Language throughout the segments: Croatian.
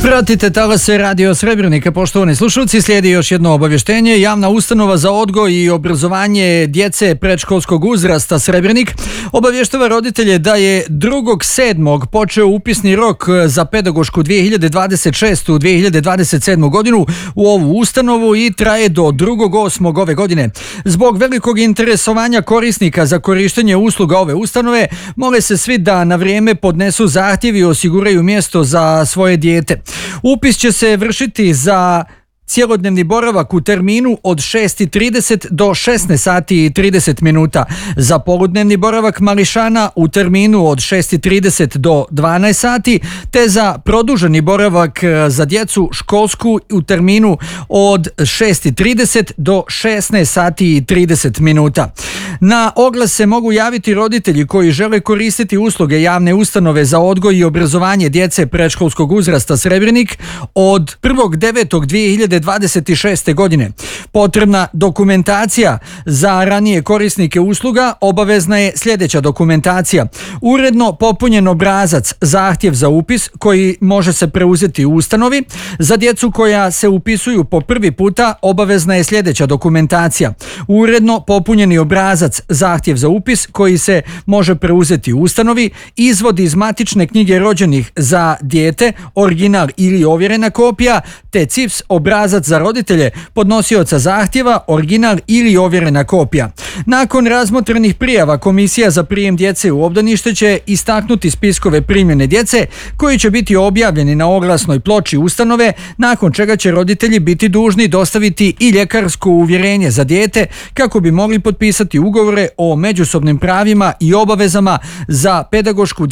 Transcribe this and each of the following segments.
Pratite talase Radio Srebrenika, poštovani slušalci, slijedi još jedno obavještenje. Javna ustanova za odgoj i obrazovanje djece predškolskog uzrasta Srebrenik obavještava roditelje da je 2.7. počeo upisni rok za pedagošku 2026-2027 godinu u ovu ustanovu i traje do 2.8. ove godine. Zbog velikog interesovanja korisnika za korištenje usluga ove ustanove, mole se svi da na vrijeme podnesu zahtjev i osiguraju mjesto za svoje dijete. Upis će se vršiti za cjelodnevni boravak u terminu od 6:30 do 16:30 minuta, za poludnevni boravak mališana u terminu od 6:30 do 12 sati, te za produženi boravak za djecu školsku u terminu od 6:30 do 16:30 minuta. Na oglas se mogu javiti roditelji koji žele koristiti usluge javne ustanove za odgoj i obrazovanje djece predškolskog uzrasta Srebrenik od 1.9.2026. godine. Potrebna dokumentacija za ranije korisnike usluga obavezna je sljedeća dokumentacija: uredno popunjen obrazac zahtjev za upis koji može se preuzeti u ustanovi. Za djecu koja se upisuju po prvi puta obavezna je sljedeća dokumentacija: uredno popunjeni obrazac zahtjev za upis koji se može preuzeti u ustanovi, izvod iz matične knjige rođenih za dijete, original ili ovjerena kopija, te CIFS obrazac za roditelje podnosioca zahtjeva, original ili ovjerena kopija. Nakon razmotrenih prijava, Komisija za prijem djece u obdanište će istaknuti spiskove primljene djece koji će biti objavljeni na oglasnoj ploči ustanove, nakon čega će roditelji biti dužni dostaviti i ljekarsko uvjerenje za dijete kako bi mogli potpisati ugovore o međusobnim pravima i obavezama za pedagošku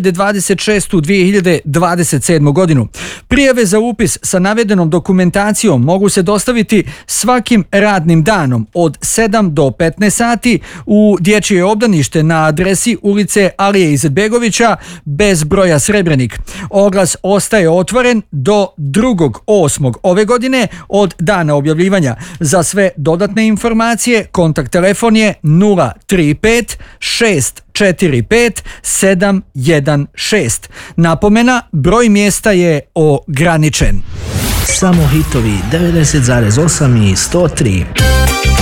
2026-2027 godinu. Prijave za upis sa navedenom dokumentacijom mogu se dostaviti svakim radnim danom od 7 do 15 sati u dječje obdanište na adresi ulice Alije Izetbegovića bez broja Srebrenik. Oglas ostaje otvoren do 2.8. ove godine od dana objavljivanja. Za sve dodatne informacije kontakt telefon je 035 645 716. Napomena, broj mjesta je ograničen. Samo hitovi 90,8 i 103.